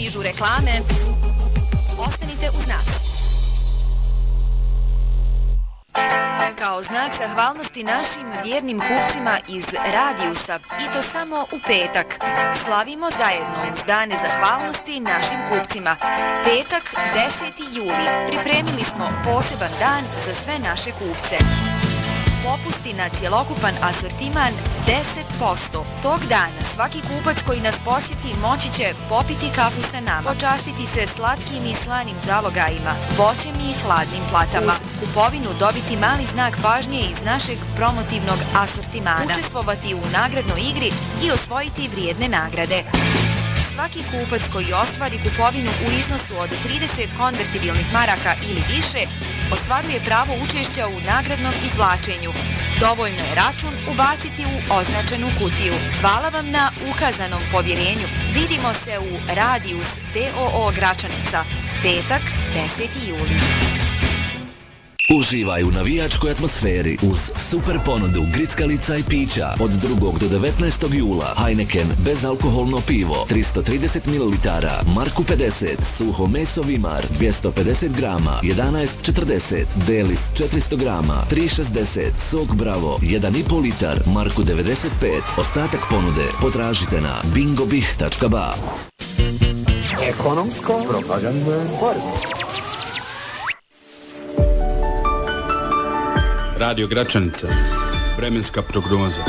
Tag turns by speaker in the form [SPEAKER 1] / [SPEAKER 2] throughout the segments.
[SPEAKER 1] stižu reklame. Ostanite uz nas. Kao znak zahvalnosti našim vjernim kupcima iz Radiusa, i to samo u petak, slavimo zajedno uz dane zahvalnosti našim kupcima. Petak, 10. juli, pripremili smo poseban dan za sve naše kupce. Popusti na cjelokupan asortiman 10%. Tog dana svaki kupac koji nas posjeti moći će popiti kafu sa nama, počastiti se slatkim i slanim zalogajima, voćem i hladnim platama, uz kupovinu dobiti mali znak pažnje iz našeg promotivnog asortimana, učestvovati u nagradnoj igri i osvojiti vrijedne nagrade. Svaki kupac koji ostvari kupovinu u iznosu od 30 konvertibilnih maraka ili više ostvaruje pravo učešća u nagradnom izvlačenju. Dovoljno je račun ubaciti u označenu kutiju. Hvala vam na ukazanom povjerenju. Vidimo se u Radius DOO Gračanica. Petak, 10. juli.
[SPEAKER 2] Uživaj u navijačkoj atmosferi uz super ponudu grickalica i pića od 2. do 19. jula. Heineken bezalkoholno pivo 330 ml, Marku 50, suho meso Vimar 250 grama 11,40, Delis 400 grama 3,60, sok Bravo 1,5 litar, Marku 95. Ostatak ponude potražite na bingobih.ba.
[SPEAKER 3] Ekonomsko propagandna borba.
[SPEAKER 4] Radio Gračanica, vremenska prognoza.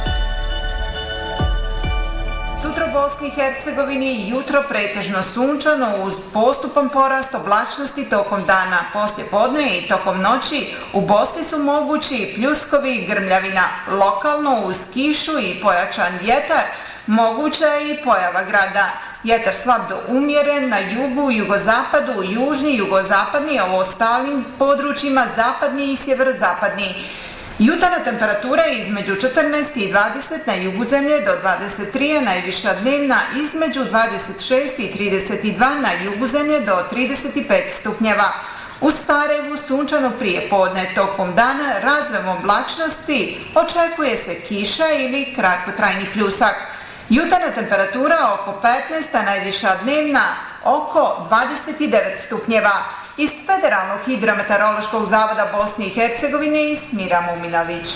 [SPEAKER 5] Sutra u Bosni i Hercegovini jutro pretežno sunčano uz postupan porast oblačnosti tokom dana. Poslije podne i tokom noći u Bosni su mogući pljuskovi i grmljavina. Lokalno uz kišu i pojačan vjetar moguća je i pojava grada. Vjetar slab do umjeren na jugu, jugozapadu, južni, jugozapadni, a u ostalim područjima zapadni i sjeverozapadni. Jutarnja temperatura je između 14 i 20 na jugu zemlje do 23, a najviša dnevna između 26 i 32 na jugu zemlje do 35 stupnjeva. U Sarajevu sunčano prije podne, tokom dana razvojem oblačnosti očekuje se kiša ili kratkotrajni pljusak. Jutarnja temperatura oko 15, a najviša dnevna oko 29 stupnjeva. Iz Federalnog hidrometeorološkog zavoda Bosne i Hercegovine Smira Muminović.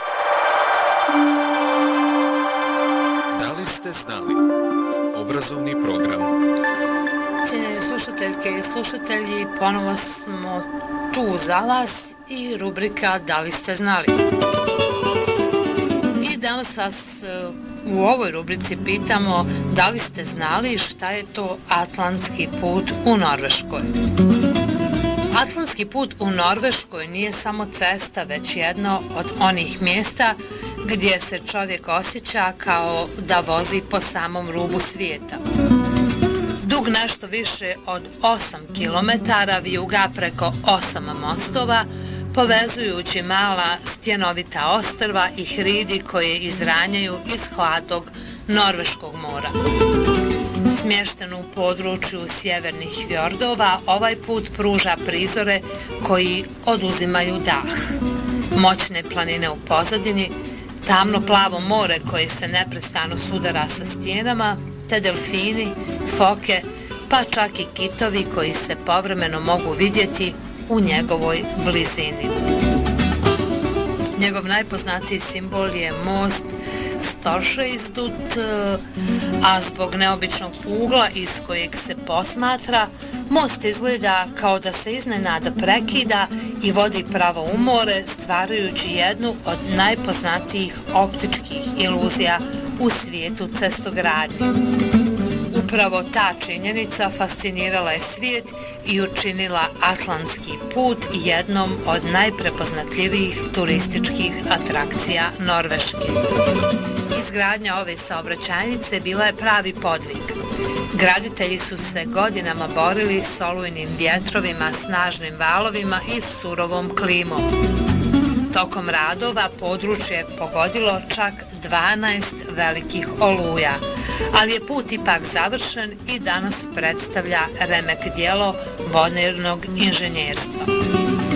[SPEAKER 6] Da li ste znali? Obrazovni program.
[SPEAKER 7] Cijenjene slušateljke i slušatelji, ponovo smo tu za vas i rubrika Da li ste znali? I danas vas u ovoj rubrici pitamo da li ste znali šta je to Atlantski put u Norveškoj. Atlantski put u Norveškoj nije samo cesta, već jedno od onih mjesta gdje se čovjek osjeća kao da vozi po samom rubu svijeta. Dug nešto više od 8 km, vijuga preko 8 mostova, povezujući mala stjenovita ostrva i hridi koje izranjaju iz hladnog Norveškog mora. Smješten u području sjevernih fjordova, ovaj put pruža prizore koji oduzimaju dah. Moćne planine u pozadini, tamno plavo more koje se neprestano sudara sa stijenama, te delfini, foke, pa čak i kitovi koji se povremeno mogu vidjeti u njegovoj blizini. Njegov najpoznatiji simbol je most Storsjöstut, a zbog neobičnog ugla iz kojeg se posmatra, most izgleda kao da se iznenada prekida i vodi pravo u more, stvarajući jednu od najpoznatijih optičkih iluzija u svijetu cestogradnje. Upravo ta činjenica fascinirala je svijet i učinila Atlantski put jednom od najprepoznatljivijih turističkih atrakcija Norveške. Izgradnja ove saobraćajnice bila je pravi podvig. Graditelji su se godinama borili s olujnim vjetrovima, snažnim valovima i surovom klimom. Tokom radova područje je pogodilo čak 12 velikih oluja, ali je put ipak završen i danas predstavlja remek djelo modernog inženjerstva.